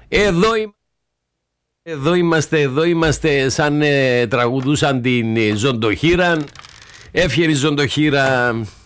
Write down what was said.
Εδώ είμαστε σαν τραγουδούσαν την Ζωντοχύρα. Εύχερη Ζωντοχύρα